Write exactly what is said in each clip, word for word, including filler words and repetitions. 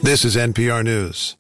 This is N P R News.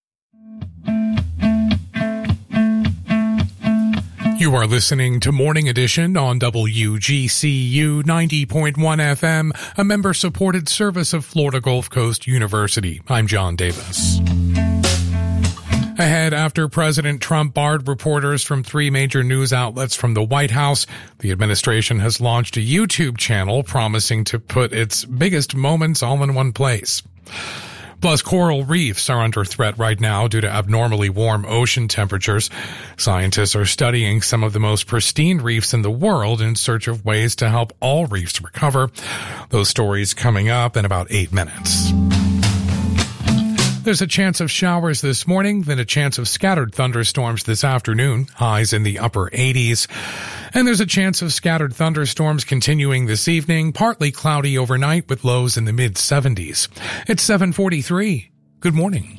You are listening to Morning Edition on W G C U ninety point one F M, a member-supported service of Florida Gulf Coast University. I'm John Davis. Ahead, after President Trump barred reporters from three major news outlets from the White House, the administration has launched a YouTube channel promising to put its biggest moments all in one place. Plus, coral reefs are under threat right now due to abnormally warm ocean temperatures. Scientists are studying some of the most pristine reefs in the world in search of ways to help all reefs recover. Those stories coming up in about eight minutes. There's a chance of showers this morning, then a chance of scattered thunderstorms this afternoon, highs in the upper eighties. And there's a chance of scattered thunderstorms continuing this evening, partly cloudy overnight with lows in the mid seventies. It's seven forty-three. Good morning.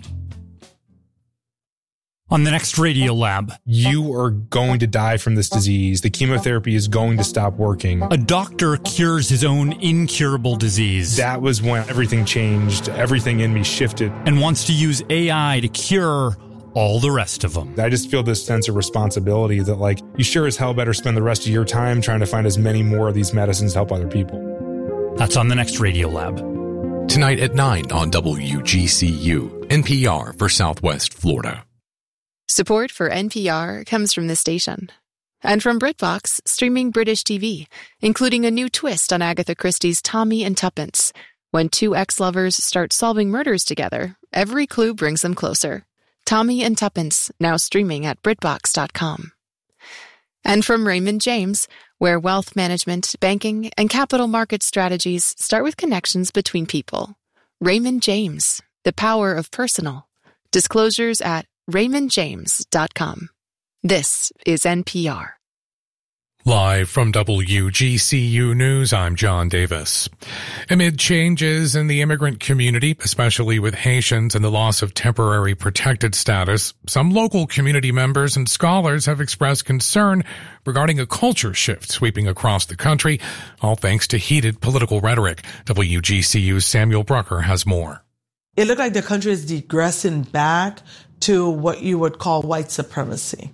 On the next Radio Lab, you are going to die from this disease. The chemotherapy is going to stop working. A doctor cures his own incurable disease. That was when everything changed. Everything in me shifted. And wants to use A I to cure all the rest of them. I just feel this sense of responsibility that, like, you sure as hell better spend the rest of your time trying to find as many more of these medicines to help other people. That's on the next Radio Lab. Tonight at nine on W G C U, N P R for Southwest Florida. Support for N P R comes from this station. And from BritBox, streaming British T V, including a new twist on Agatha Christie's Tommy and Tuppence. When two ex-lovers start solving murders together, every clue brings them closer. Tommy and Tuppence, now streaming at Britbox dot com. And from Raymond James, where wealth management, banking, and capital market strategies start with connections between people. Raymond James, the power of personal. Disclosures at Raymond James dot com. This is N P R. Live from W G C U News, I'm John Davis. Amid changes in the immigrant community, especially with Haitians and the loss of temporary protected status, some local community members and scholars have expressed concern regarding a culture shift sweeping across the country, all thanks to heated political rhetoric. W G C U's Samuel Brucker has more. It looked like the country is digressing back to what you would call white supremacy.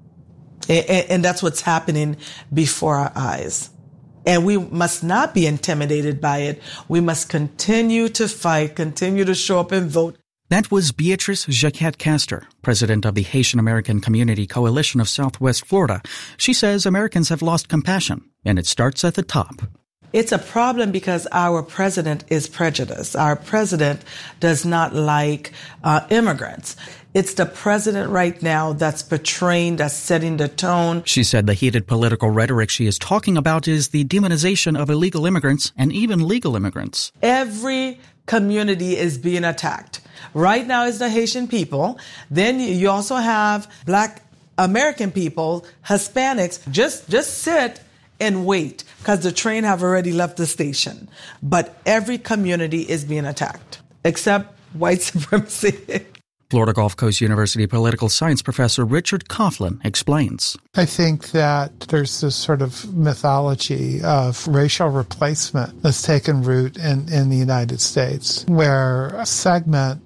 And that's what's happening before our eyes. And we must not be intimidated by it. We must continue to fight, continue to show up and vote. That was Beatrice Jacquette Castor, president of the Haitian American Community Coalition of Southwest Florida. She says Americans have lost compassion, and it starts at the top. It's a problem because our president is prejudiced. Our president does not like uh, immigrants. It's the president right now that's portraying, that's setting the tone. She said the heated political rhetoric she is talking about is the demonization of illegal immigrants and even legal immigrants. Every community is being attacked. Right now is the Haitian people. Then you also have Black American people, Hispanics. Just, just sit and wait because the train have already left the station. But every community is being attacked except white supremacy. Florida Gulf Coast University political science professor Richard Coughlin explains. I think that there's this sort of mythology of racial replacement that's taken root in, in the United States, where a segment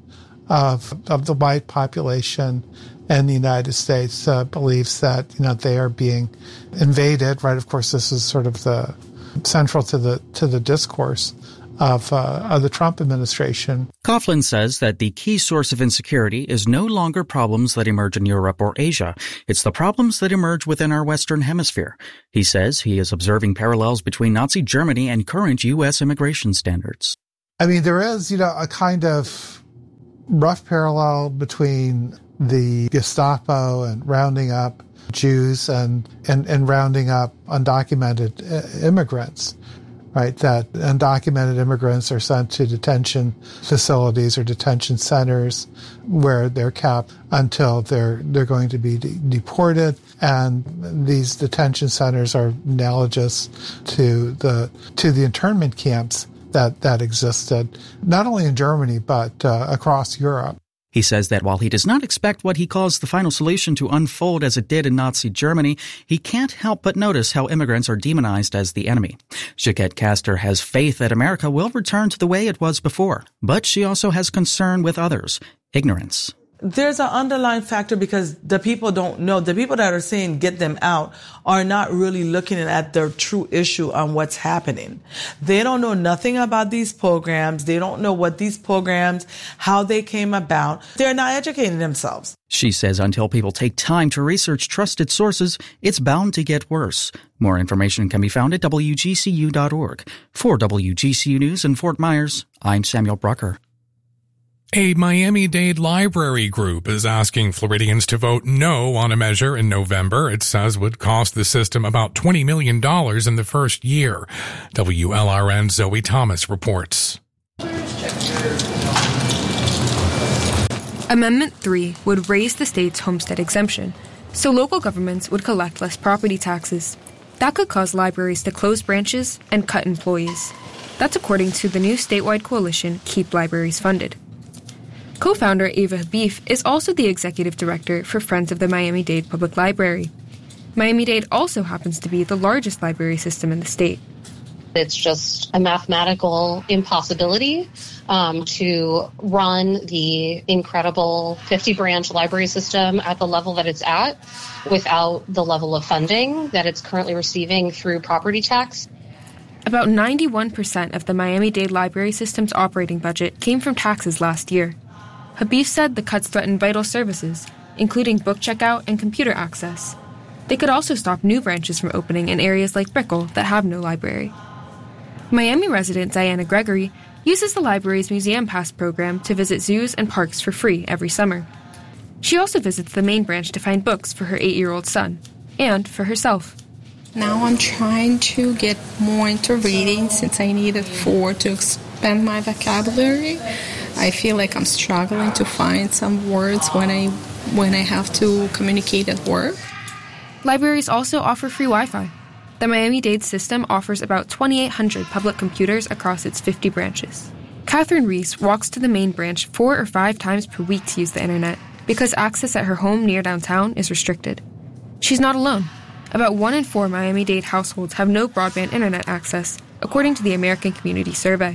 of of the white population in the United States uh, believes that, you know, they are being invaded, right? Of course, this is sort of the central to the to the discourse of, uh, of the Trump administration. Coughlin says that the key source of insecurity is no longer problems that emerge in Europe or Asia. It's the problems that emerge within our Western Hemisphere. He says he is observing parallels between Nazi Germany and current U S immigration standards. I mean, there is, you know, a kind of rough parallel between the Gestapo and rounding up Jews and, and, and rounding up undocumented uh, immigrants. Right, that undocumented immigrants are sent to detention facilities or detention centers where they're kept until they're they're going to be de- deported. And these detention centers are analogous to the to the internment camps that that existed not only in Germany but uh, across Europe. He says that while he does not expect what he calls the final solution to unfold as it did in Nazi Germany, he can't help but notice how immigrants are demonized as the enemy. Jacquette Castor has faith that America will return to the way it was before, but she also has concern with others, ignorance. There's an underlying factor because the people don't know. The people that are saying get them out are not really looking at the true issue on what's happening. They don't know nothing about these programs. They don't know what these programs, how they came about. They're not educating themselves. She says until people take time to research trusted sources, it's bound to get worse. More information can be found at W G C U dot org. For W G C U News in Fort Myers, I'm Samuel Brucker. A Miami-Dade library group is asking Floridians to vote no on a measure in November it says would cost the system about twenty million dollars in the first year. W L R N's Zoe Thomas reports. Amendment three would raise the state's homestead exemption, so local governments would collect less property taxes. That could cause libraries to close branches and cut employees. That's according to the new statewide coalition, Keep Libraries Funded. Co-founder Ava Habif is also the executive director for Friends of the Miami-Dade Public Library. Miami-Dade also happens to be the largest library system in the state. It's just a mathematical impossibility um, to run the incredible fifty-branch library system at the level that it's at without the level of funding that it's currently receiving through property tax. About ninety-one percent of the Miami-Dade library system's operating budget came from taxes last year. Habib said the cuts threaten vital services, including book checkout and computer access. They could also stop new branches from opening in areas like Brickell that have no library. Miami resident Diana Gregory uses the library's Museum Pass program to visit zoos and parks for free every summer. She also visits the main branch to find books for her eight-year-old son, and for herself. Now I'm trying to get more into reading since I need it for to expand my vocabulary. I feel like I'm struggling to find some words when I when I have to communicate at work. Libraries also offer free Wi-Fi. The Miami-Dade system offers about twenty-eight hundred public computers across its fifty branches. Catherine Reese walks to the main branch four or five times per week to use the internet because access at her home near downtown is restricted. She's not alone. About one in four Miami-Dade households have no broadband internet access, according to the American Community Survey.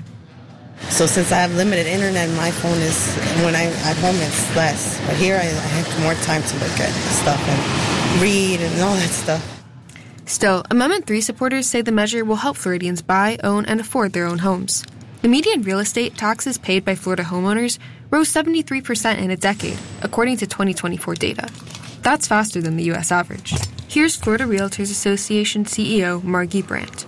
So since I have limited internet, my phone is, when I'm at home, it's less. But here I, I have more time to look at stuff and read and all that stuff. Still, Amendment three supporters say the measure will help Floridians buy, own, and afford their own homes. The median real estate taxes paid by Florida homeowners rose seventy-three percent in a decade, according to twenty twenty-four data. That's faster than the U S average. Here's Florida Realtors Association C E O Margie Brandt.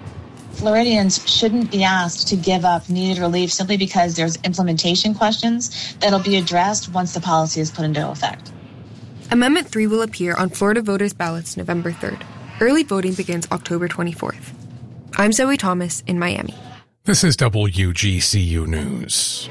Floridians shouldn't be asked to give up needed relief simply because there's implementation questions that'll be addressed once the policy is put into effect. Amendment three will appear on Florida voters' ballots November third. Early voting begins October twenty-fourth. I'm Zoe Thomas in Miami. This is W G C U News.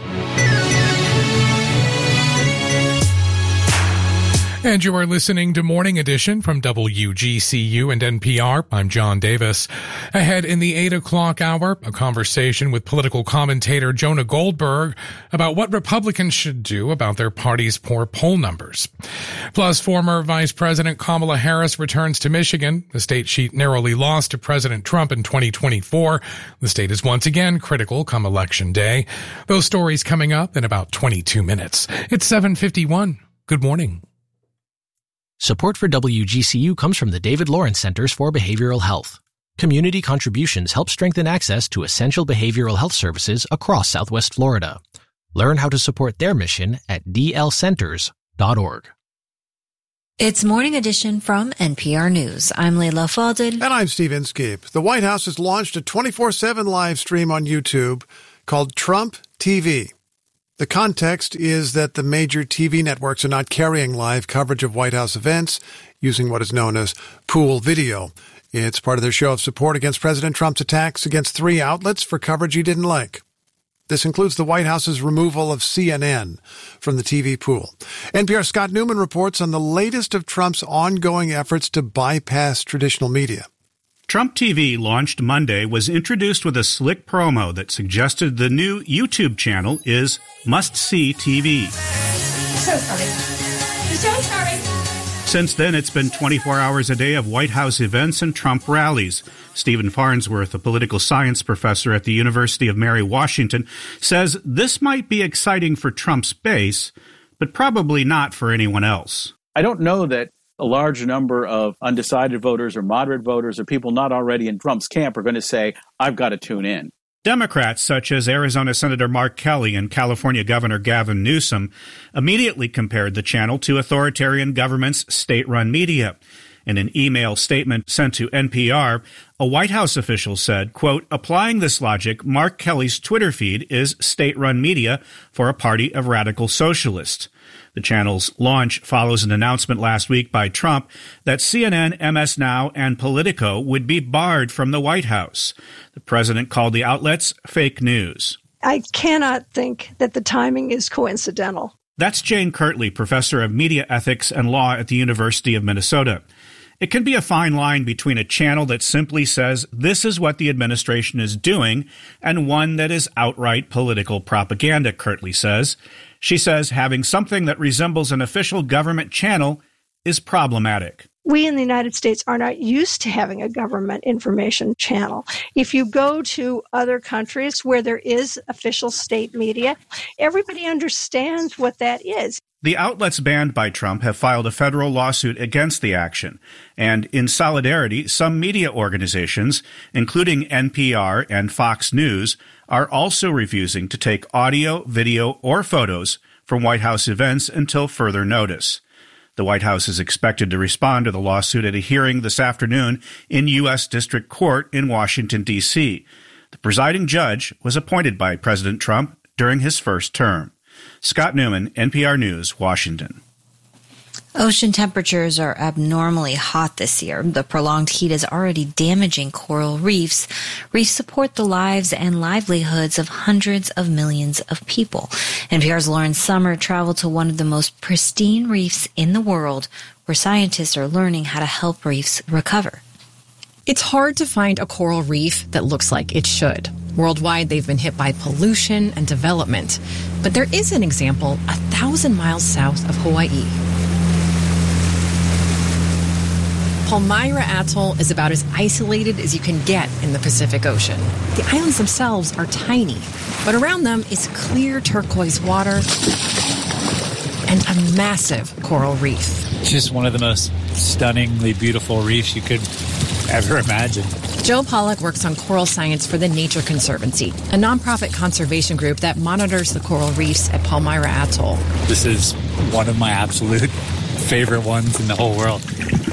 And you are listening to Morning Edition from W G C U and N P R. I'm John Davis. Ahead in the eight o'clock hour, a conversation with political commentator Jonah Goldberg about what Republicans should do about their party's poor poll numbers. Plus, former Vice President Kamala Harris returns to Michigan. The state she narrowly lost to President Trump in twenty twenty-four. The state is once again critical come Election Day. Those stories coming up in about twenty-two minutes. It's seven fifty-one. Good morning. Support for W G C U comes from the David Lawrence Centers for Behavioral Health. Community contributions help strengthen access to essential behavioral health services across Southwest Florida. Learn how to support their mission at d l centers dot org. It's Morning Edition from N P R News. I'm Leila Fadel. And I'm Steve Inskeep. The White House has launched a twenty-four seven live stream on YouTube called Trump T V. The context is that the major T V networks are not carrying live coverage of White House events using what is known as pool video. It's part of their show of support against President Trump's attacks against three outlets for coverage he didn't like. This includes the White House's removal of C N N from the T V pool. N P R's Scott Newman reports on the latest of Trump's ongoing efforts to bypass traditional media. Trump T V, launched Monday, was introduced with a slick promo that suggested the new YouTube channel is must-see T V. So sorry. I'm so sorry. Since then, it's been twenty-four hours a day of White House events and Trump rallies. Stephen Farnsworth, a political science professor at the University of Mary Washington, says this might be exciting for Trump's base, but probably not for anyone else. I don't know that a large number of undecided voters or moderate voters or people not already in Trump's camp are going to say, I've got to tune in. Democrats such as Arizona Senator Mark Kelly and California Governor Gavin Newsom immediately compared the channel to authoritarian governments' state-run media. In an email statement sent to N P R, a White House official said, quote, applying this logic, Mark Kelly's Twitter feed is state-run media for a party of radical socialists. The channel's launch follows an announcement last week by Trump that C N N, M S Now, and Politico would be barred from the White House. The president called the outlets fake news. I cannot think that the timing is coincidental. That's Jane Kirtley, professor of media ethics and law at the University of Minnesota. It can be a fine line between a channel that simply says this is what the administration is doing and one that is outright political propaganda, Kirtley says. She says having something that resembles an official government channel is problematic. We in the United States are not used to having a government information channel. If you go to other countries where there is official state media, everybody understands what that is. The outlets banned by Trump have filed a federal lawsuit against the action. And in solidarity, some media organizations, including N P R and Fox News, are also refusing to take audio, video, or photos from White House events until further notice. The White House is expected to respond to the lawsuit at a hearing this afternoon in U S District Court in Washington, D C. The presiding judge was appointed by President Trump during his first term. Scott Newman, N P R News, Washington. Ocean temperatures are abnormally hot this year. The prolonged heat is already damaging coral reefs. Reefs support the lives and livelihoods of hundreds of millions of people. N P R's Lauren Summer traveled to one of the most pristine reefs in the world, where scientists are learning how to help reefs recover. It's hard to find a coral reef that looks like it should. Worldwide, they've been hit by pollution and development. But there is an example a thousand miles south of Hawaii. Palmyra Atoll is about as isolated as you can get in the Pacific Ocean. The islands themselves are tiny, but around them is clear turquoise water and a massive coral reef. Just one of the most stunningly beautiful reefs you could ever imagine. Joe Pollack works on coral science for the Nature Conservancy, a nonprofit conservation group that monitors the coral reefs at Palmyra Atoll. This is one of my absolute favorite ones in the whole world.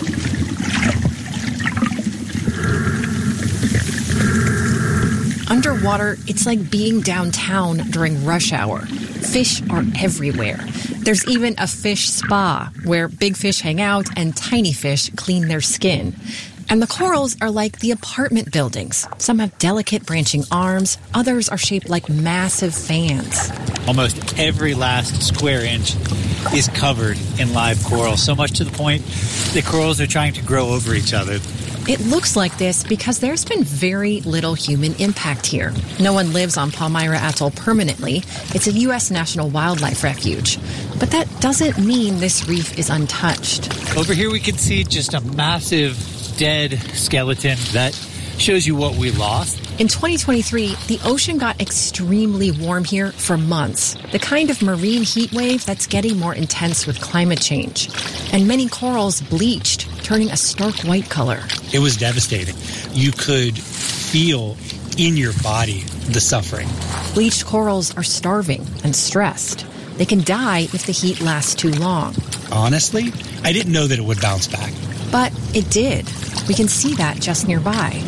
Underwater, it's like being downtown during rush hour. Fish are everywhere. There's even a fish spa where big fish hang out and tiny fish clean their skin. And the corals are like the apartment buildings. Some have delicate branching arms. Others are shaped like massive fans. Almost every last square inch is covered in live coral, so much to the point the corals are trying to grow over each other. It looks like this because there's been very little human impact here. No one lives on Palmyra Atoll permanently. It's a U S National Wildlife Refuge. But that doesn't mean this reef is untouched. Over here we can see just a massive dead skeleton that shows you what we lost. In twenty twenty-three, the ocean got extremely warm here for months, the kind of marine heat wave that's getting more intense with climate change. And many corals bleached, turning a stark white color. It was devastating. You could feel in your body the suffering. Bleached corals are starving and stressed. They can die if the heat lasts too long. Honestly, I didn't know that it would bounce back. But it did. We can see that just nearby.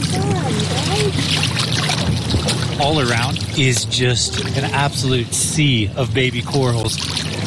All around is just an absolute sea of baby corals.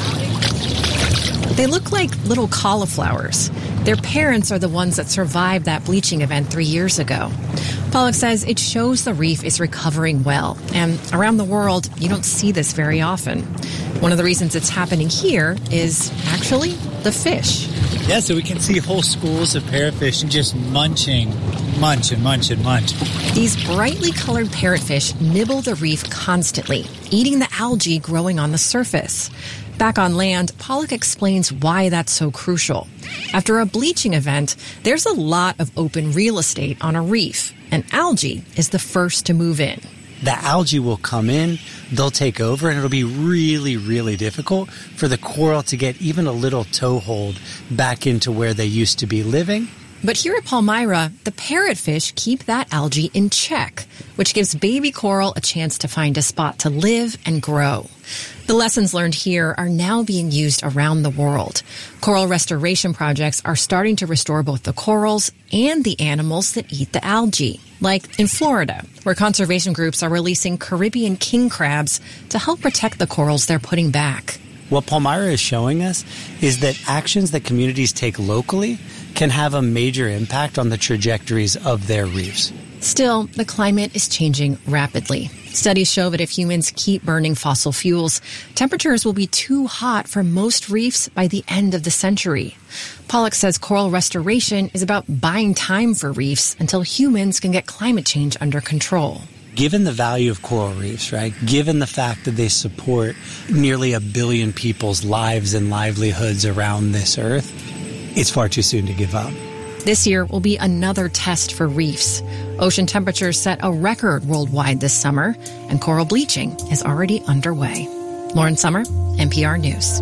They look like little cauliflowers. Their parents are the ones that survived that bleaching event three years ago. Pollack says it shows the reef is recovering well. And around the world, you don't see this very often. One of the reasons it's happening here is actually the fish. Yeah, so we can see whole schools of parrotfish just munching, munch and munch and munch. These brightly colored parrotfish nibble the reef constantly, eating the algae growing on the surface. Back on land, Pollock explains why that's so crucial. After a bleaching event, there's a lot of open real estate on a reef, and algae is the first to move in. The algae will come in, they'll take over, and it'll be really, really difficult for the coral to get even a little toehold back into where they used to be living. But here at Palmyra, the parrotfish keep that algae in check, which gives baby coral a chance to find a spot to live and grow. The lessons learned here are now being used around the world. Coral restoration projects are starting to restore both the corals and the animals that eat the algae, like in Florida, where conservation groups are releasing Caribbean king crabs to help protect the corals they're putting back. What Palmyra is showing us is that actions that communities take locally can have a major impact on the trajectories of their reefs. Still, the climate is changing rapidly. Studies show that if humans keep burning fossil fuels, temperatures will be too hot for most reefs by the end of the century. Pollock says coral restoration is about buying time for reefs until humans can get climate change under control. Given the value of coral reefs, right, given the fact that they support nearly a billion people's lives and livelihoods around this earth, it's far too soon to give up. This year will be another test for reefs. Ocean temperatures set a record worldwide this summer, and coral bleaching is already underway. Lauren Sommer, N P R News.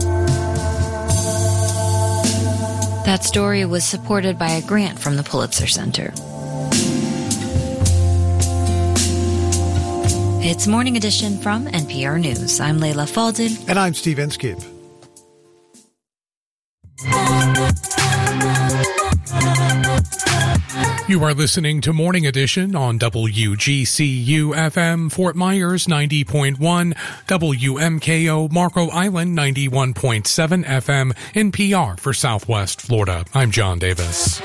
That story was supported by a grant from the Pulitzer Center. It's Morning Edition from N P R News. I'm Leila Fadel. And I'm Steve Inskeep. You are listening to Morning Edition on W G C U F M, Fort Myers ninety point one, W M K O Marco Island ninety-one point seven F M, N P R for Southwest Florida. I'm John Davis.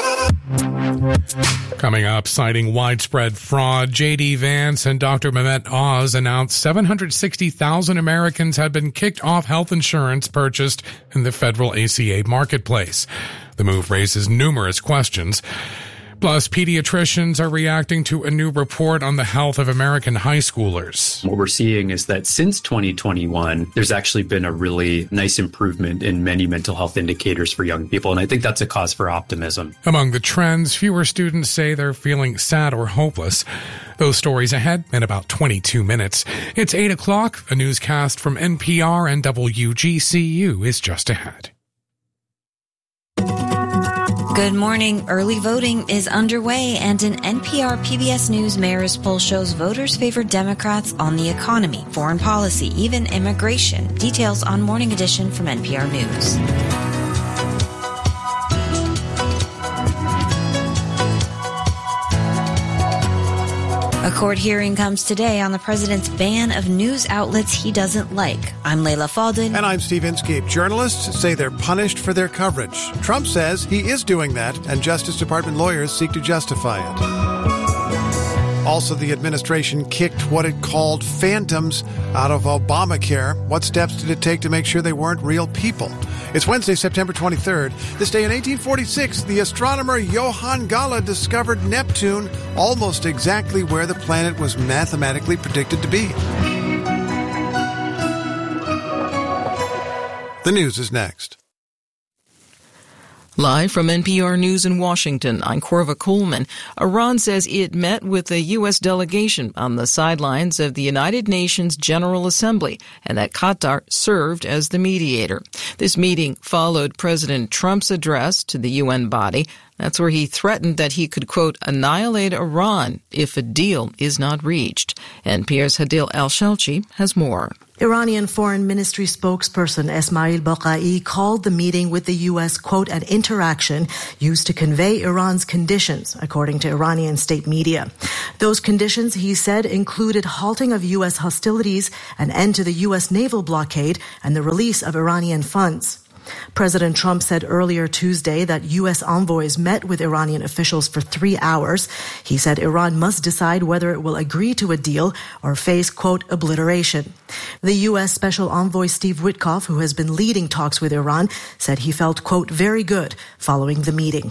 Coming up, citing widespread fraud, J D. Vance and Doctor Mehmet Oz announced seven hundred sixty thousand Americans had been kicked off health insurance purchased in the federal A C A marketplace. The move raises numerous questions. Plus, pediatricians are reacting to a new report on the health of American high schoolers. What we're seeing is that since twenty twenty-one, there's actually been a really nice improvement in many mental health indicators for young people, and I think that's a cause for optimism. Among the trends, fewer students say they're feeling sad or hopeless. Those stories ahead in about twenty-two minutes. It's eight o'clock. A newscast from N P R and W G C U is just ahead. Good morning. Early voting is underway, and an N P R P B S News Marist poll shows voters favor Democrats on the economy, foreign policy, even immigration. Details on Morning Edition from N P R News. A court hearing comes today on the president's ban of news outlets he doesn't like. I'm Leila Fadel. And I'm Steve Inskeep. Journalists say they're punished for their coverage. Trump says he is doing that, and Justice Department lawyers seek to justify it. Also, the administration kicked what it called phantoms out of Obamacare. What steps did it take to make sure they weren't real people? It's Wednesday, September twenty-third. This day in eighteen forty-six, the astronomer Johann Galle discovered Neptune almost exactly where the planet was mathematically predicted to be. The news is next. Live from N P R News in Washington, I'm Corva Coleman. Iran says it met with a U S delegation on the sidelines of the United Nations General Assembly and that Qatar served as the mediator. This meeting followed President Trump's address to the U N body. That's where he threatened that he could, quote, annihilate Iran if a deal is not reached. N P R's Hadil Al-Shalchi has more. Iranian Foreign Ministry spokesperson Esmail Baqai called the meeting with the U S, quote, an interaction used to convey Iran's conditions, according to Iranian state media. Those conditions, he said, included halting of U S hostilities, an end to the U S naval blockade, and the release of Iranian funds. President Trump said earlier Tuesday that U S envoys met with Iranian officials for three hours. He said Iran must decide whether it will agree to a deal or face, quote, obliteration. The U S Special Envoy Steve Witkoff, who has been leading talks with Iran, said he felt, quote, very good following the meeting.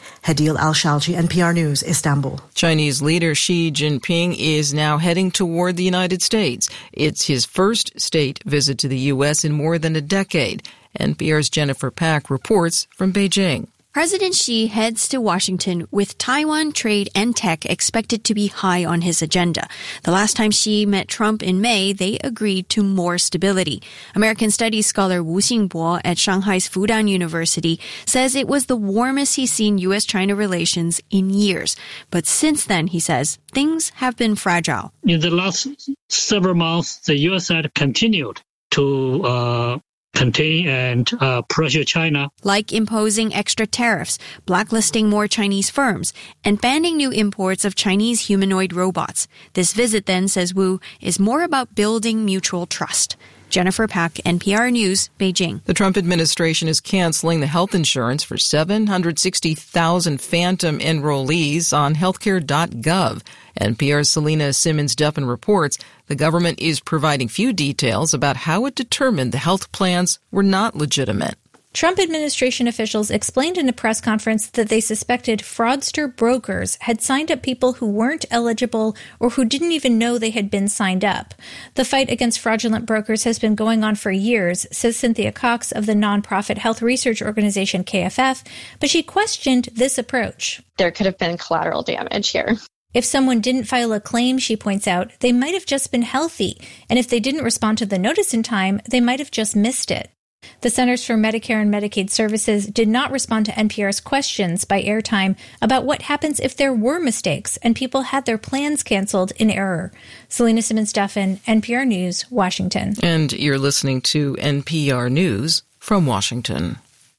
Hadil Al-Shalji, N P R News, Istanbul. Chinese leader Xi Jinping is now heading toward the United States. It's his first state visit to the U S in more than a decade. N P R's Jennifer Pack reports from Beijing. President Xi heads to Washington with Taiwan, trade, and tech expected to be high on his agenda. The last time Xi met Trump in May, they agreed to more stability. American studies scholar Wu Xingbo at Shanghai's Fudan University says it was the warmest he's seen U S-China relations in years. But since then, he says, things have been fragile. In the last several months, the U S side continued to uh contain and uh, pressure China. Like imposing extra tariffs, blacklisting more Chinese firms, and banning new imports of Chinese humanoid robots. This visit, then, says Wu, is more about building mutual trust. Jennifer Pack, N P R News, Beijing. The Trump administration is canceling the health insurance for seven hundred sixty thousand phantom enrollees on healthcare dot gov. N P R's Selena Simmons-Duffin reports the government is providing few details about how it determined the health plans were not legitimate. Trump administration officials explained in a press conference that they suspected fraudster brokers had signed up people who weren't eligible or who didn't even know they had been signed up. The fight against fraudulent brokers has been going on for years, says Cynthia Cox of the nonprofit health research organization K F F, but she questioned this approach. There could have been collateral damage here. If someone didn't file a claim, she points out, they might have just been healthy, and if they didn't respond to the notice in time, they might have just missed it. The Centers for Medicare and Medicaid Services did not respond to N P R's questions by airtime about what happens if there were mistakes and people had their plans canceled in error. Selena Simmons-Duffin, N P R News, Washington. And you're listening to N P R News from Washington.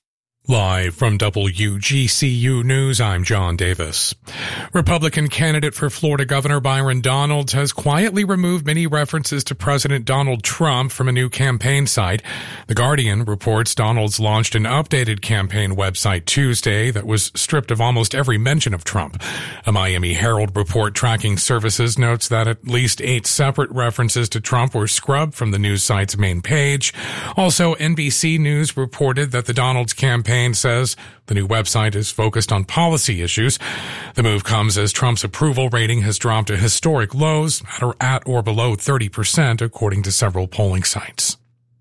Live from W G C U News, I'm John Davis. Republican candidate for Florida Governor Byron Donalds has quietly removed many references to President Donald Trump from a new campaign site. The Guardian reports Donalds launched an updated campaign website Tuesday that was stripped of almost every mention of Trump. A Miami Herald report tracking services notes that at least eight separate references to Trump were scrubbed from the news site's main page. Also, N B C News reported that the Donalds campaign says the new website is focused on policy issues. The move comes as Trump's approval rating has dropped to historic lows at or, at or below thirty percent, according to several polling sites.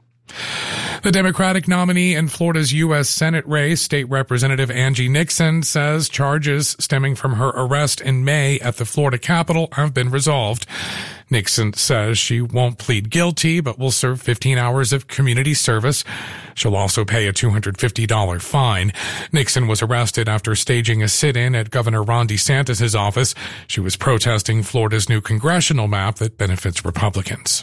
The Democratic nominee in Florida's U S Senate race, State Representative Angie Nixon, says charges stemming from her arrest in May at the Florida Capitol have been resolved. Nixon says she won't plead guilty, but will serve fifteen hours of community service. She'll also pay a two hundred fifty dollars fine. Nixon was arrested after staging a sit-in at Governor Ron DeSantis' office. She was protesting Florida's new congressional map that benefits Republicans.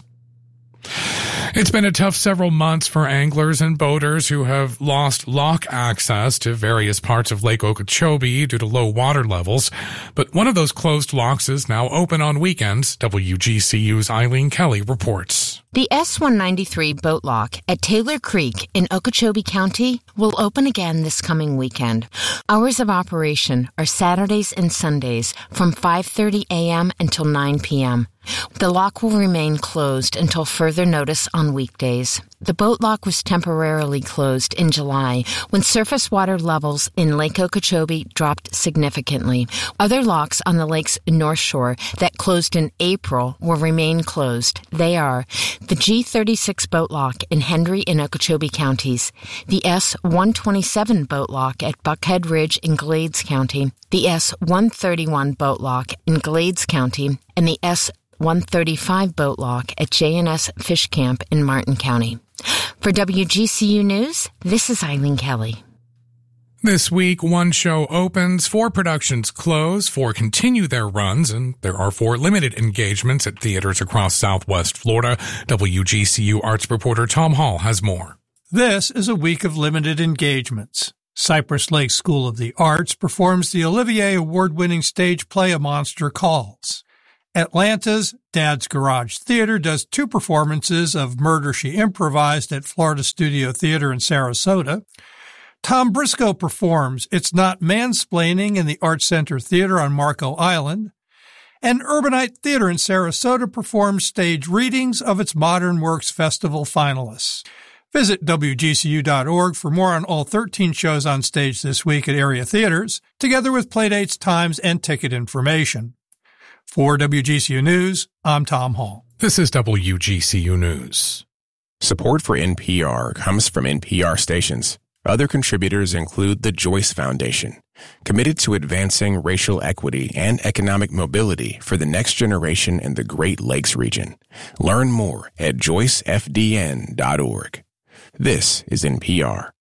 It's been a tough several months for anglers and boaters who have lost lock access to various parts of Lake Okeechobee due to low water levels. But one of those closed locks is now open on weekends. W G C U's Eileen Kelly reports. The S one ninety-three boat lock at Taylor Creek in Okeechobee County will open again this coming weekend. Hours of operation are Saturdays and Sundays from five thirty a.m. until nine p.m. The lock will remain closed until further notice on weekdays. The boat lock was temporarily closed in July when surface water levels in Lake Okeechobee dropped significantly. Other locks on the lake's north shore that closed in April will remain closed. They are the G thirty-six boat lock in Hendry and Okeechobee counties, the S one twenty-seven boat lock at Buckhead Ridge in Glades County, the S one thirty-one boat lock in Glades County, and the S one thirty-five boat lock at J and S Fish Camp in Martin County. For W G C U News, this is Eileen Kelly. This week, one show opens, four productions close, four continue their runs, and there are four limited engagements at theaters across Southwest Florida. W G C U arts reporter Tom Hall has more. This is a week of limited engagements. Cypress Lake School of the Arts performs the Olivier Award-winning stage play A Monster Calls. Atlanta's Dad's Garage Theater does two performances of Murder, She Improvised at Florida Studio Theater in Sarasota. Tom Briscoe performs It's Not Mansplaining in the Arts Center Theater on Marco Island. And Urbanite Theater in Sarasota performs stage readings of its Modern Works Festival finalists. Visit W G C U dot org for more on all thirteen shows on stage this week at area theaters, together with playdates, times, and ticket information. For W G C U News, I'm Tom Hall. This is W G C U News. Support for N P R comes from N P R stations. Other contributors include the Joyce Foundation, committed to advancing racial equity and economic mobility for the next generation in the Great Lakes region. Learn more at joyce f d n dot org. This is N P R.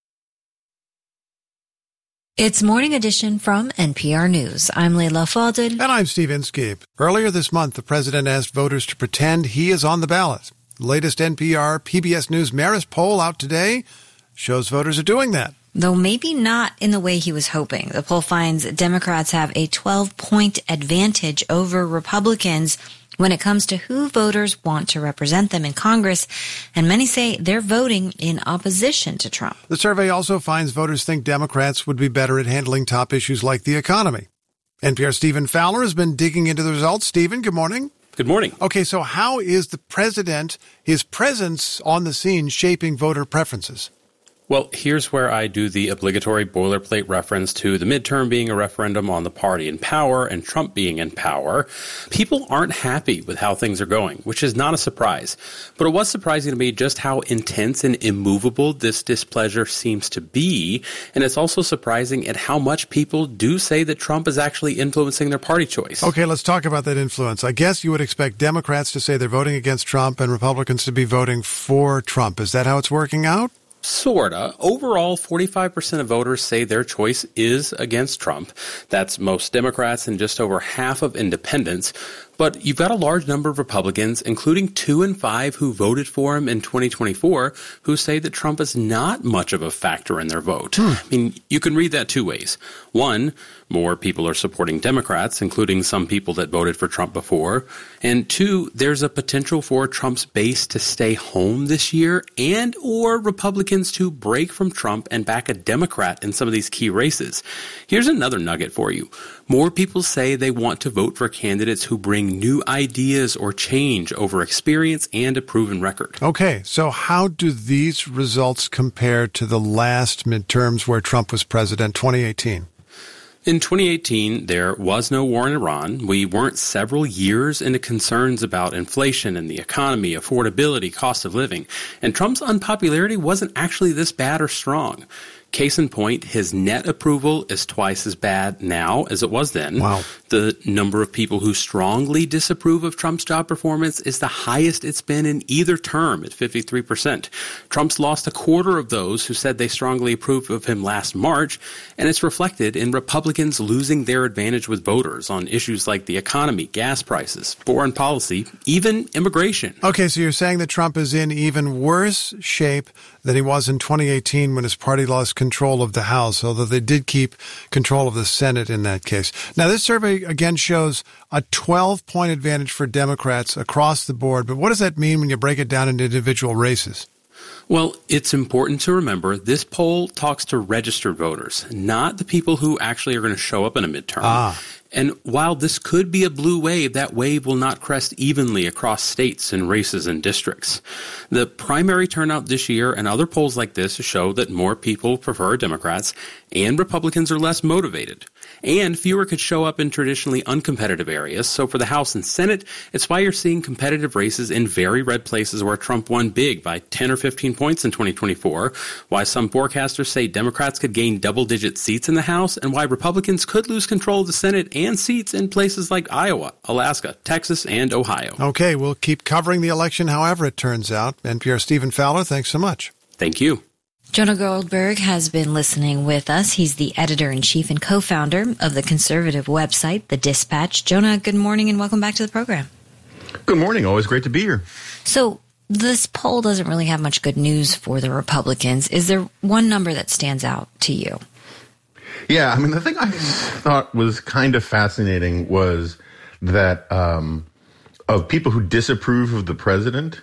It's Morning Edition from N P R News. I'm Leila Fadel. And I'm Steve Inskeep. Earlier this month, the president asked voters to pretend he is on the ballot. The latest N P R P B S News Marist poll out today shows voters are doing that. Though maybe not in the way he was hoping. The poll finds Democrats have a twelve-point advantage over Republicans when it comes to who voters want to represent them in Congress, and many say they're voting in opposition to Trump. The survey also finds voters think Democrats would be better at handling top issues like the economy. N P R's Stephen Fowler has been digging into the results. Stephen, good morning. Good morning. Okay, so how is the president, his presence on the scene, shaping voter preferences? Well, here's where I do the obligatory boilerplate reference to the midterm being a referendum on the party in power and Trump being in power. People aren't happy with how things are going, which is not a surprise. But it was surprising to me just how intense and immovable this displeasure seems to be. And it's also surprising at how much people do say that Trump is actually influencing their party choice. Okay, let's talk about that influence. I guess you would expect Democrats to say they're voting against Trump and Republicans to be voting for Trump. Is that how it's working out? Sorta. Overall, forty-five percent of voters say their choice is against Trump. That's most Democrats and just over half of independents. But you've got a large number of Republicans, including two in five who voted for him in twenty twenty-four, who say that Trump is not much of a factor in their vote. Hmm. I mean, you can read that two ways. One, more people are supporting Democrats, including some people that voted for Trump before. And two, there's a potential for Trump's base to stay home this year and or Republicans to break from Trump and back a Democrat in some of these key races. Here's another nugget for you. More people say they want to vote for candidates who bring new ideas or change over experience and a proven record. Okay, so how do these results compare to the last midterms where Trump was president, twenty eighteen? In twenty eighteen, there was no war in Iran. We weren't several years into concerns about inflation and the economy, affordability, cost of living. And Trump's unpopularity wasn't actually this bad or strong. Case in point, his net approval is twice as bad now as it was then. Wow. The number of people who strongly disapprove of Trump's job performance is the highest it's been in either term at fifty-three percent. Trump's lost a quarter of those who said they strongly approved of him last March, and it's reflected in Republicans losing their advantage with voters on issues like the economy, gas prices, foreign policy, even immigration. Okay, so you're saying that Trump is in even worse shape than he was in twenty eighteen when his party lost control of the House, although they did keep control of the Senate in that case. Now, this survey, again, shows a twelve-point advantage for Democrats across the board, but what does that mean when you break it down into individual races? Well, it's important to remember this poll talks to registered voters, not the people who actually are going to show up in a midterm. Ah. And while this could be a blue wave, that wave will not crest evenly across states and races and districts. The primary turnout this year and other polls like this show that more people prefer Democrats and Republicans are less motivated. And fewer could show up in traditionally uncompetitive areas. So for the House and Senate, it's why you're seeing competitive races in very red places where Trump won big by ten or fifteen points in twenty twenty-four, why some forecasters say Democrats could gain double-digit seats in the House, and why Republicans could lose control of the Senate and seats in places like Iowa, Alaska, Texas, and Ohio. Okay, we'll keep covering the election however it turns out. N P R Stephen Fowler, thanks so much. Thank you. Jonah Goldberg has been listening with us. He's the editor-in-chief and co-founder of the conservative website, The Dispatch. Jonah, good morning and welcome back to the program. Good morning. Always great to be here. So this poll doesn't really have much good news for the Republicans. Is there one number that stands out to you? Yeah, I mean, the thing I thought was kind of fascinating was that um, of people who disapprove of the president,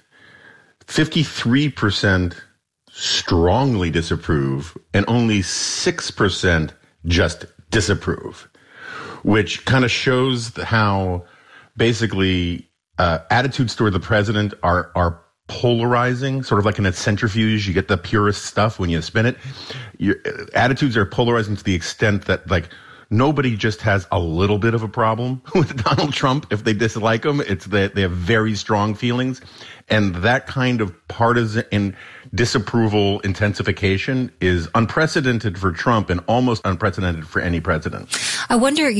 fifty-three percent strongly disapprove and only six percent just disapprove, which kind of shows how basically uh, attitudes toward the president are are polarizing, sort of like in a centrifuge. You get the purest stuff when you spin it. Your attitudes are polarizing to the extent that, like, nobody just has a little bit of a problem with Donald Trump if they dislike him. It's that they have very strong feelings. And that kind of partisan and disapproval intensification is unprecedented for Trump and almost unprecedented for any president. I wonder,